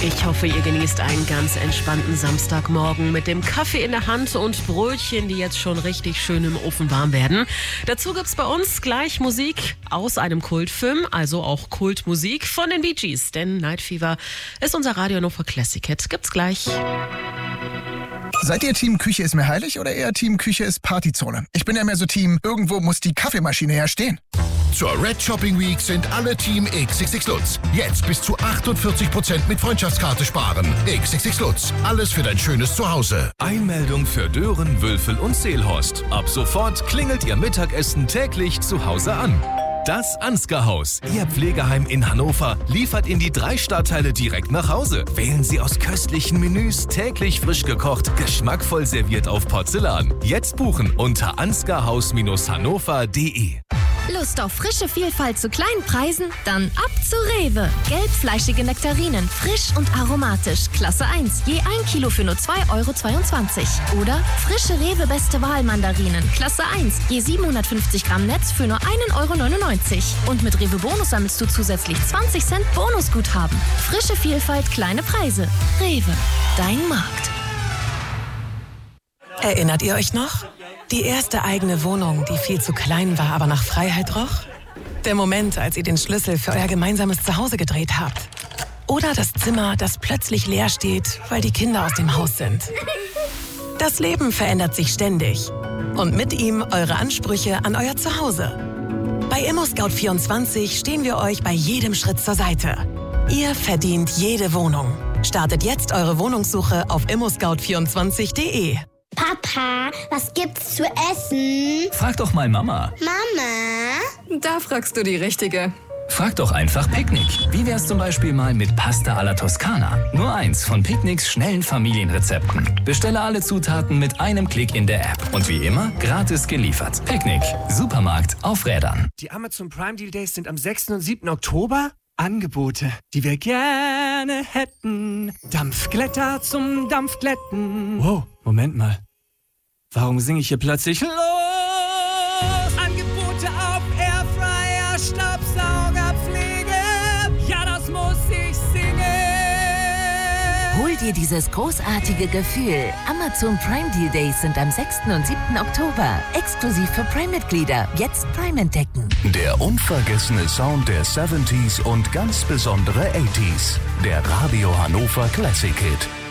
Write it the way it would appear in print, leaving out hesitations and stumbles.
Ich hoffe, ihr genießt einen ganz entspannten Samstagmorgen mit dem Kaffee in der Hand und Brötchen, die jetzt schon richtig schön im Ofen warm werden. Dazu gibt's bei uns gleich Musik aus einem Kultfilm, also auch Kultmusik von den Bee Gees. Denn Night Fever ist unser Radio Hannover Classic Hit. Gibt's gleich. Seid ihr Team Küche ist mir heilig oder eher Team Küche ist Partyzone? Ich bin ja mehr so Team, irgendwo muss die Kaffeemaschine ja stehen. Zur Red Shopping Week sind alle Team XXX Lutz. Jetzt bis zu 48% mit Freundschaftskarte sparen. XXX Lutz, alles für dein schönes Zuhause. Einmeldung für Dören, Wülfel und Seelhorst. Ab sofort klingelt Ihr Mittagessen täglich zu Hause an. Das Ansgar-Haus, Ihr Pflegeheim in Hannover, liefert in die 3 Stadtteile direkt nach Hause. Wählen Sie aus köstlichen Menüs, täglich frisch gekocht, geschmackvoll serviert auf Porzellan. Jetzt buchen unter ansgarhaus-hannover.de. Lust auf frische Vielfalt zu kleinen Preisen? Dann ab zu Rewe. Gelbfleischige Nektarinen, frisch und aromatisch, Klasse 1, je 1 Kilo für nur 2,22 €. Oder frische Rewe Beste Wahl Mandarinen, Klasse 1, je 750 Gramm Netz für nur 1,99 €. Und mit Rewe Bonus sammelst du zusätzlich 20 Cent Bonusguthaben. Frische Vielfalt, kleine Preise. Rewe, dein Markt. Erinnert ihr euch noch? Die erste eigene Wohnung, die viel zu klein war, aber nach Freiheit roch? Der Moment, als ihr den Schlüssel für euer gemeinsames Zuhause gedreht habt. Oder das Zimmer, das plötzlich leer steht, weil die Kinder aus dem Haus sind. Das Leben verändert sich ständig. Und mit ihm eure Ansprüche an euer Zuhause. Bei ImmoScout24 stehen wir euch bei jedem Schritt zur Seite. Ihr verdient jede Wohnung. Startet jetzt eure Wohnungssuche auf immoscout24.de. Papa, was gibt's zu essen? Frag doch mal Mama. Mama? Da fragst du die Richtige. Frag doch einfach Picknick. Wie wär's zum Beispiel mal mit Pasta alla Toskana? Nur eins von Picknicks schnellen Familienrezepten. Bestelle alle Zutaten mit einem Klick in der App. Und wie immer, gratis geliefert. Picknick. Supermarkt auf Rädern. Die Amazon Prime Deal Days sind am 6. und 7. Oktober. Angebote, die wir gerne hätten. Dampfglätter zum Dampfglätten. Wow, Moment mal. Warum singe ich hier plötzlich los? Angebote auf Airfryer, Staubsaugerpflege. Ja, das muss ich singen. Hol dir dieses großartige Gefühl. Amazon Prime Deal Days sind am 6. und 7. Oktober. Exklusiv für Prime-Mitglieder. Jetzt Prime entdecken. Der unvergessene Sound der 70s und ganz besondere 80s. Der Radio Hannover Classic Hit.